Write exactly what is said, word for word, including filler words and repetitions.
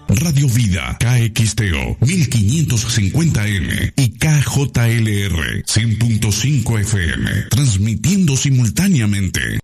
Radio Vida K X T O mil quinientos cincuenta M y K J L R cien punto cinco F M, transmitiendo simultáneamente